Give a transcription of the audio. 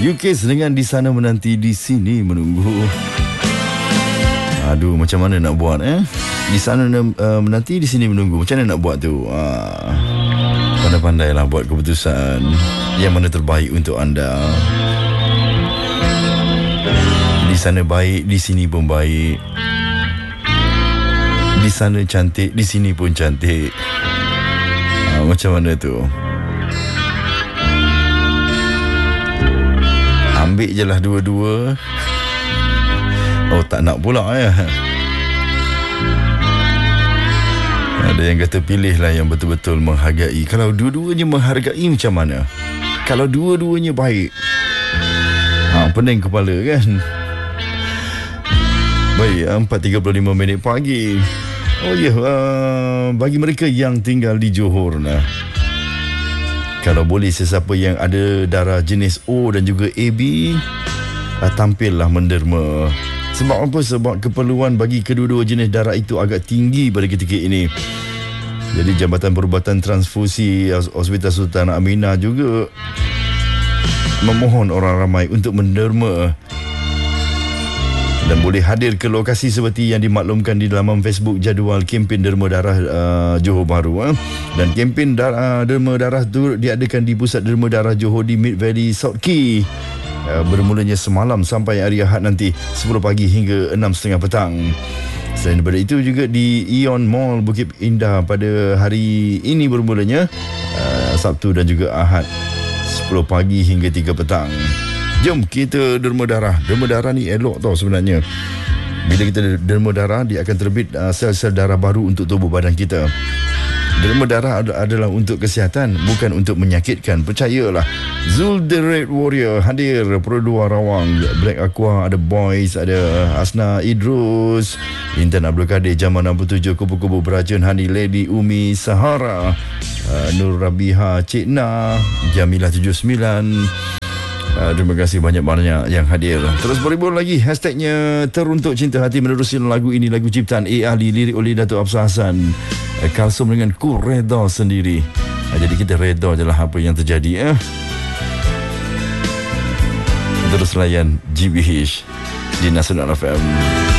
Yukis dengan di sana menanti, di sini menunggu. Aduh, macam mana nak buat Di sana menanti, di sini menunggu. Macam mana nak buat tu? Pandai-pandailah buat keputusan yang mana terbaik untuk anda. Di sana baik, di sini pun baik. Di sana cantik, di sini pun cantik. Macam mana tu? Ambil je lah dua-dua. Oh, tak nak pula Ada yang kata pilihlah yang betul-betul menghargai. Kalau dua-duanya menghargai, macam mana? Kalau dua-duanya baik, pening kepala kan? Baik, 4.35 minit pagi. Oh ya, bagi mereka yang tinggal di Johor kalau boleh sesiapa yang ada darah jenis O dan juga AB, tampillah menderma. Sebab apa? Sebab keperluan bagi kedua-dua jenis darah itu agak tinggi pada ketika ini. Jadi Jabatan Perubatan Transfusi Hospital Sultan Aminah juga memohon orang ramai untuk menderma dan boleh hadir ke lokasi seperti yang dimaklumkan di laman Facebook jadual kempen derma darah Johor Bahru. Dan kempen derma darah itu diadakan di Pusat Derma Darah Johor di Mid Valley South Key. Bermulanya semalam sampai hari Ahad nanti 10 pagi hingga 6.30 petang. Selain daripada itu juga di Ion Mall Bukit Indah pada hari ini bermulanya Sabtu dan juga Ahad 10 pagi hingga 3 petang. Jom kita derma darah. Derma darah ni elok tau sebenarnya. Bila kita derma darah, dia akan terbit sel-sel darah baru untuk tubuh badan kita. Derma darah adalah untuk kesihatan, bukan untuk menyakitkan. Percayalah. Zul the Red Warrior hadir. Pro 2 Rawang, Black Aqua, ada Boys, ada Asna Idrus, Intan Abdul Kadir, Jaman 67, Kubu-Kubu Beracun, Hani Lady, Umi Sahara, Nur Rabiha, Cik Na, Jamilah 79. Terima kasih banyak-banyak yang hadir. Terus berhibur lagi. Hashtagnya Teruntuk Cinta Hati menerusi lagu ini, lagu ciptaan Ali, lirik oleh Datuk Afsar Hassan, Kalsum dengan Ku Reda Sendiri. Jadi kita reda je lah apa yang terjadi. Terus layan GBH di Nasional FM.